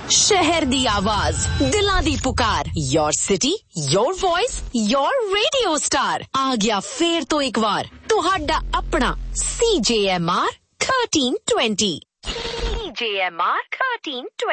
शहर दी आवाज, दिलां दी पुकार, your city, your voice, your radio star. आ गया फेर तो एक बार तुहाडा अपना CJMR 1320। CJMR 1320।